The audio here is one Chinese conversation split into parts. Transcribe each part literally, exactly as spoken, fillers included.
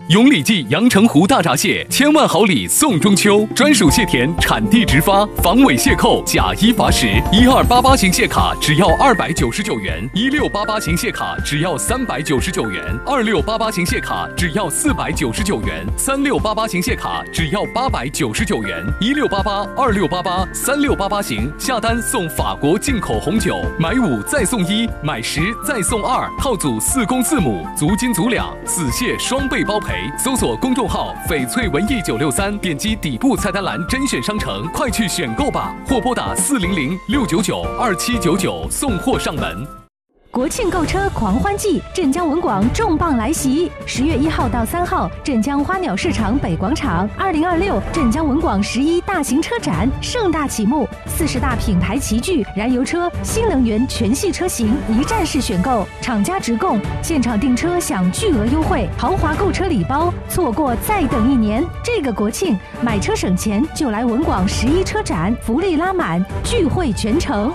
永礼记阳澄湖大闸蟹千万好礼送中秋，专属蟹田产地直发，防伪蟹扣，假一罚十。一二八八型蟹卡只要二百九十九元，一六八八型蟹卡只要三百九十九元，二六八八型蟹卡只要四百九十九元，三六八八型蟹卡只要八百九十九元。一六八八、二六八八、三六八八型下单送法国进口红酒，买五再送一，买十再送二，套组四公四母，足斤足两，子蟹双倍包赔。搜索公众号翡翠文艺九六三，点击底部菜单栏甄选商城，快去选购吧！或拨打四零零六九九二七九九送货上门。 国庆购车狂欢季，镇江文广重磅来袭！十月一号到三号，镇江花鸟市场北广场，二零二六镇江文广十一大型车展盛大启幕，四十大品牌齐聚，燃油车、新能源全系车型一站式选购，厂家直供，现场订车享巨额优惠，豪华购车礼包，错过再等一年。这个国庆买车省钱就来文广十一车展，福利拉满，聚会全城。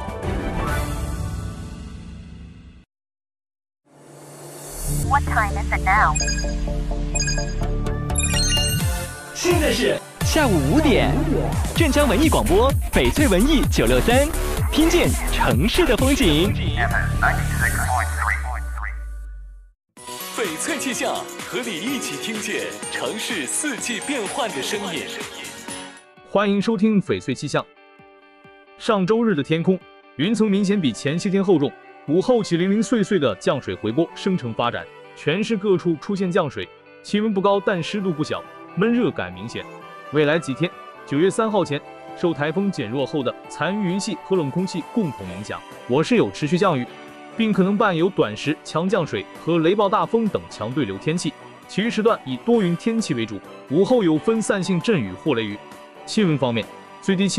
What time is it now? 现在是下午五点，镇江文艺广播，翡翠文艺九六三，听见城市的风景。 翡翠气象，和你一起听见城市四季变换的声音。 欢迎收听翡翠气象。上周日的天空，云层明显比前些天厚重，午后起零零碎碎的降水回波生成发展。全市各处出现降水，气温不高，但湿度不小，闷热感明显。未来几天，九月三号前，受台风减弱后的残余云系和冷空气共同影响，我市有持续降雨，并可能伴有短时强降水和雷暴大风等强对流天气。其余时段以多云天气为主，午后有分散性阵雨或雷雨。气温方面，最低气